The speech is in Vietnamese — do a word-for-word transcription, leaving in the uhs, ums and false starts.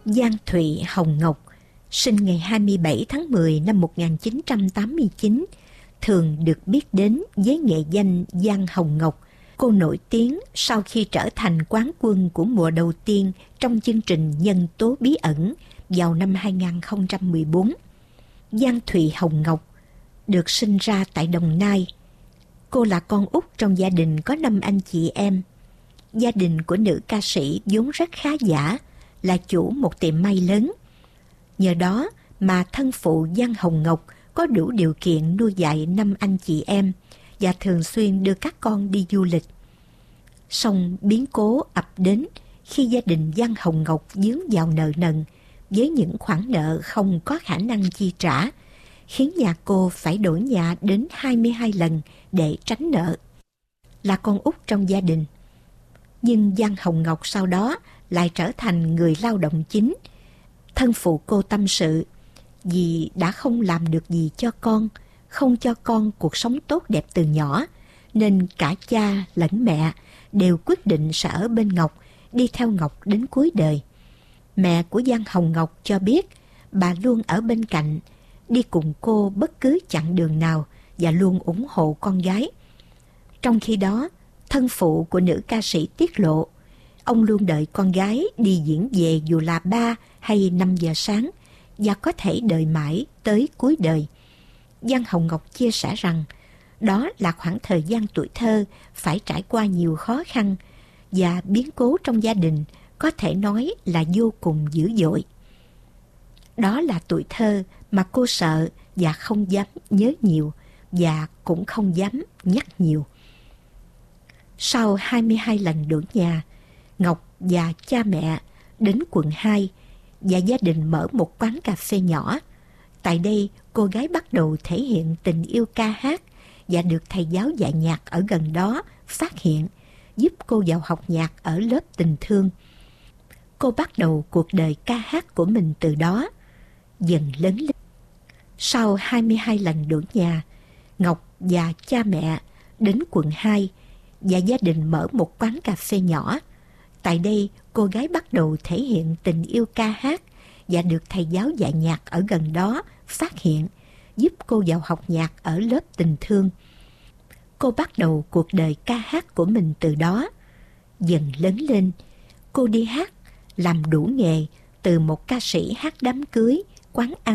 Giang Thụy Hồng Ngọc, sinh ngày hai mươi bảy tháng mười năm một nghìn chín trăm tám mươi chín, thường được biết đến với nghệ danh Giang Hồng Ngọc. Cô nổi tiếng sau khi trở thành quán quân của mùa đầu tiên trong chương trình Nhân tố bí ẩn vào năm hai nghìn không trăm mười bốn. Giang Thụy Hồng Ngọc được sinh ra tại Đồng Nai. Cô là con út trong gia đình có năm anh chị em. Gia đình của nữ ca sĩ vốn rất khá giả, là chủ một tiệm may lớn. Nhờ đó mà thân phụ Giang Hồng Ngọc có đủ điều kiện nuôi dạy năm anh chị em và thường xuyên đưa các con đi du lịch. Song biến cố ập đến khi gia đình Giang Hồng Ngọc vướng vào nợ nần với những khoản nợ không có khả năng chi trả, khiến nhà cô phải đổi nhà đến hai mươi hai lần để tránh nợ. Là con út trong gia đình, nhưng Giang Hồng Ngọc sau đó lại trở thành người lao động chính. Thân phụ cô tâm sự, vì đã không làm được gì cho con, không cho con cuộc sống tốt đẹp từ nhỏ, nên cả cha lẫn mẹ đều quyết định sẽ ở bên Ngọc, đi theo Ngọc đến cuối đời. Mẹ của Giang Hồng Ngọc cho biết bà luôn ở bên cạnh, đi cùng cô bất cứ chặng đường nào và luôn ủng hộ con gái. Trong khi đó, thân phụ của nữ ca sĩ tiết lộ, ông luôn đợi con gái đi diễn về dù là ba hay năm giờ sáng, và có thể đợi mãi tới cuối đời. Giang Hồng Ngọc chia sẻ rằng, đó là khoảng thời gian tuổi thơ phải trải qua nhiều khó khăn, và biến cố trong gia đình có thể nói là vô cùng dữ dội. Đó là tuổi thơ mà cô sợ và không dám nhớ nhiều, và cũng không dám nhắc nhiều. Sau hai mươi hai lần đổi nhà, Ngọc và cha mẹ đến quận hai và gia đình mở một quán cà phê nhỏ. Tại đây, cô gái bắt đầu thể hiện tình yêu ca hát và được thầy giáo dạy nhạc ở gần đó phát hiện, giúp cô vào học nhạc ở lớp tình thương. Cô bắt đầu cuộc đời ca hát của mình từ đó, dần lớn lên. Sau hai mươi hai lần đổi nhà, Ngọc và cha mẹ đến quận hai và gia đình mở một quán cà phê nhỏ. Tại đây, cô gái bắt đầu thể hiện tình yêu ca hát và được thầy giáo dạy nhạc ở gần đó phát hiện, giúp cô vào học nhạc ở lớp tình thương. Cô bắt đầu cuộc đời ca hát của mình từ đó, dần lớn lên. Cô đi hát, làm đủ nghề, từ một ca sĩ hát đám cưới, quán ăn,